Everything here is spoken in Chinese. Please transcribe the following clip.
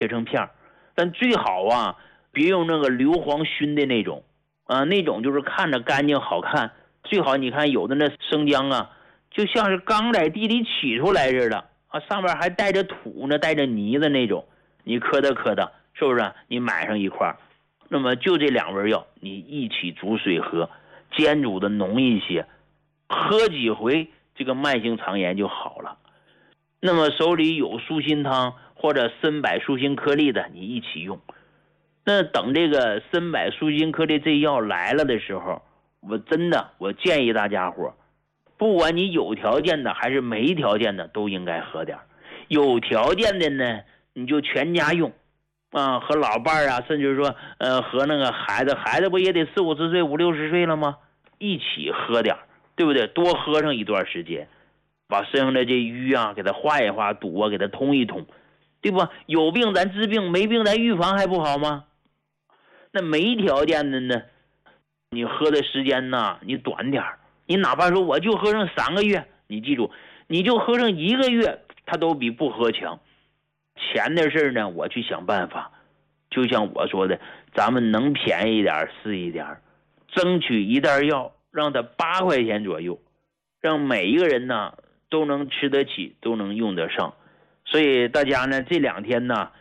切成片儿，但最好啊，别用那个硫磺熏的那种啊，那种就是看着干净好看。最好你看有的那生姜啊，就像是刚在地里取出来似的啊，上面还带着土呢，带着泥的那种，你磕哒磕哒，是不是？你买上一块，那么就这2味药，你一起煮水喝，煎煮的浓一些，喝几回，这个慢性肠炎就好了。那么手里有舒心汤或者参柏舒心颗粒的，你一起用。那等这个参柏舒心颗粒这药来了的时候，我建议大家伙，不管你有条件的还是没条件的，都应该喝点。有条件的呢，你就全家用啊，和老伴啊，甚至说和那个孩子不也得40、50岁、50、60岁了吗？一起喝点，对不对？多喝上一段时间，把身上的这瘀啊给它化一化，堵啊给它通一通，对吧？有病咱治病，没病咱预防，还不好吗？那没条件的呢，你喝的时间呢，你短点，你哪怕说我就喝上3个月，你记住，你就喝上1个月，它都比不喝强。钱的事呢，我去想办法。就像我说的，咱们能便宜一点是一点，争取一袋药让它8块钱左右，让每一个人呢都能吃得起，都能用得上。所以大家呢这2天呢